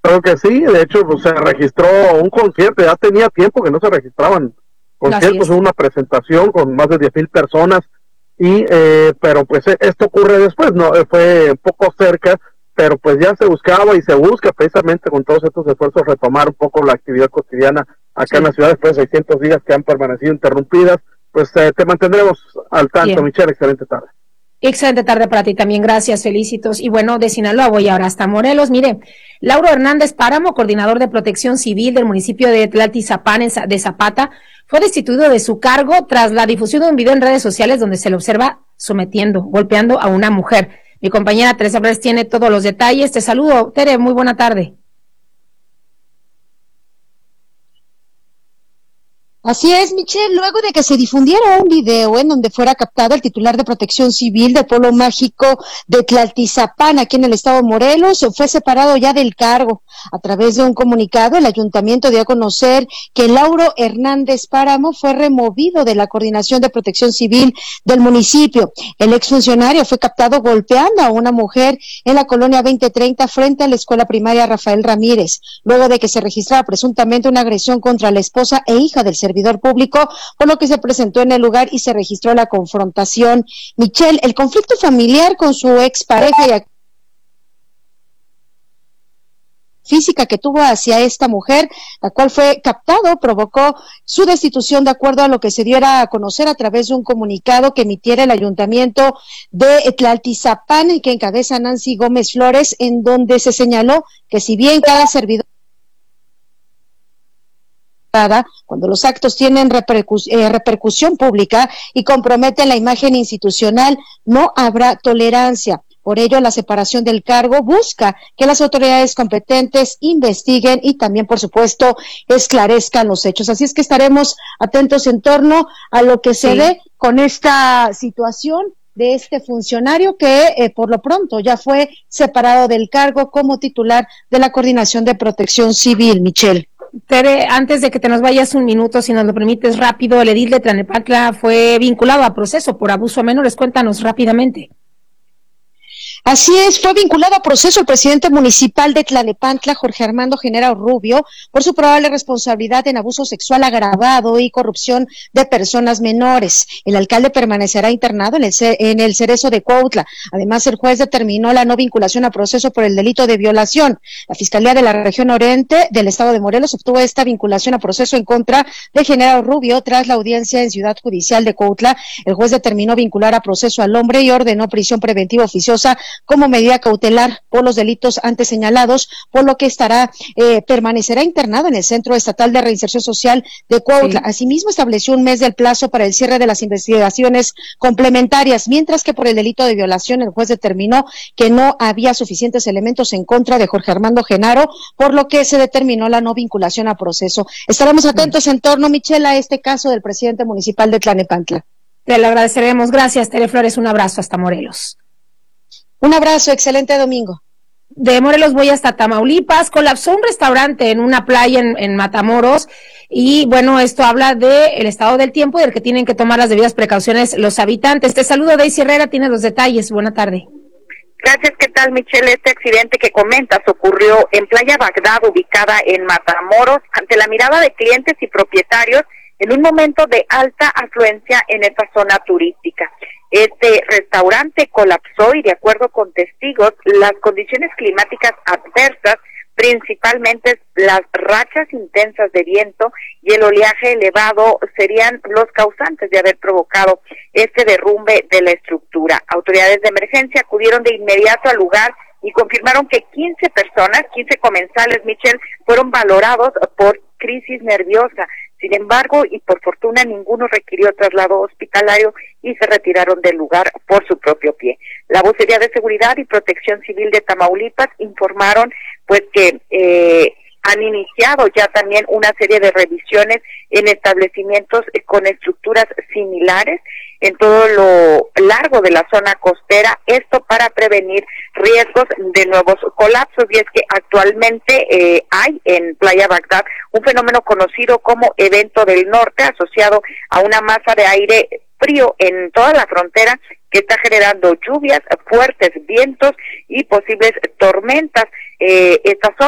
Creo que sí, de hecho pues, se registró un concierto, ya tenía tiempo que no se registraban conciertos, una presentación con más de 10,000 personas, y pero pues esto ocurre después, no fue un poco cerca, pero pues ya se buscaba y se busca precisamente con todos estos esfuerzos retomar un poco la actividad cotidiana acá en la ciudad después de 600 días que han permanecido interrumpidas. Pues te mantendremos al tanto. Bien. Michelle, excelente tarde. Excelente tarde para ti también, gracias, felicitos. Y bueno, de Sinaloa voy ahora hasta Morelos. Mire, Lauro Hernández Páramo, coordinador de Protección Civil del municipio de Tlaltizapán de Zapata, fue destituido de su cargo tras la difusión de un video en redes sociales donde se le observa golpeando a una mujer. Mi compañera Teresa Flores tiene todos los detalles. Te saludo, Tere, muy buena tarde. Así es, Michelle, luego de que se difundiera un video en donde fuera captado el titular de Protección Civil del pueblo mágico de Tlaltizapán, aquí en el estado de Morelos, fue separado ya del cargo. A través de un comunicado, el ayuntamiento dio a conocer que Lauro Hernández Páramo fue removido de la Coordinación de Protección Civil del municipio. El exfuncionario fue captado golpeando a una mujer en la colonia 2030 frente a la escuela primaria Rafael Ramírez, luego de que se registrara presuntamente una agresión contra la esposa e hija del servidor público, por lo que se presentó en el lugar y se registró la confrontación. Michelle, el conflicto familiar con su expareja y física que tuvo hacia esta mujer, la cual fue captado, provocó su destitución de acuerdo a lo que se diera a conocer a través de un comunicado que emitiera el ayuntamiento de Tlaltizapán, que encabeza Nancy Gómez Flores, en donde se señaló que si bien cada servidor cuando los actos tienen repercusión pública y comprometen la imagen institucional, no habrá tolerancia. Por ello, la separación del cargo busca que las autoridades competentes investiguen y también, por supuesto, esclarezcan los hechos. Así es que estaremos atentos en torno a lo que se dé con esta situación de este funcionario que por lo pronto ya fue separado del cargo como titular de la Coordinación de Protección Civil, Michelle. Tere, antes de que te nos vayas un minuto, si nos lo permites rápido, el edil de Tlalnepantla fue vinculado a proceso por abuso a menores. Cuéntanos rápidamente. Así es, fue vinculado a proceso el presidente municipal de Tlalnepantla, Jorge Armando Genaro Rubio, por su probable responsabilidad en abuso sexual agravado y corrupción de personas menores. El alcalde permanecerá internado en el Cerezo de Cuautla. Además, el juez determinó la no vinculación a proceso por el delito de violación. La Fiscalía de la Región Oriente del Estado de Morelos obtuvo esta vinculación a proceso en contra de Genaro Rubio tras la audiencia en Ciudad Judicial de Cuautla. El juez determinó vincular a proceso al hombre y ordenó prisión preventiva oficiosa como medida cautelar por los delitos antes señalados, por lo que permanecerá internado en el Centro Estatal de Reinserción Social de Cuautla. Asimismo, estableció un mes del plazo para el cierre de las investigaciones complementarias, mientras que por el delito de violación el juez determinó que no había suficientes elementos en contra de Jorge Armando Genaro, por lo que se determinó la no vinculación a proceso. Estaremos atentos en torno, Michelle, a este caso del presidente municipal de Tlalnepantla. Te lo agradeceremos. Gracias, Tere Flores. Un abrazo hasta Morelos. Un abrazo, excelente domingo. De Morelos voy hasta Tamaulipas. Colapsó un restaurante en una playa en Matamoros y bueno, esto habla del estado del tiempo y del que tienen que tomar las debidas precauciones los habitantes. Te saludo, Daisy Herrera, tiene los detalles. Buena tarde. Gracias, ¿qué tal, Michelle? Este accidente que comentas ocurrió en Playa Bagdad, ubicada en Matamoros, ante la mirada de clientes y propietarios en un momento de alta afluencia en esta zona turística. Este restaurante colapsó y, de acuerdo con testigos, las condiciones climáticas adversas, principalmente las rachas intensas de viento y el oleaje elevado, serían los causantes de haber provocado este derrumbe de la estructura. Autoridades de emergencia acudieron de inmediato al lugar y confirmaron que 15 comensales, Michelle, fueron valorados por crisis nerviosa. Sin embargo, y por fortuna, ninguno requirió traslado hospitalario y se retiraron del lugar por su propio pie. La Vocería de Seguridad y Protección Civil de Tamaulipas informaron pues que han iniciado ya también una serie de revisiones en establecimientos con estructuras similares en todo lo largo de la zona costera, esto para prevenir riesgos de nuevos colapsos. Y es que actualmente hay en Playa Bagdad un fenómeno conocido como evento del norte, asociado a una masa de aire frío en toda la frontera que está generando lluvias, fuertes vientos y posibles tormentas. Esta zona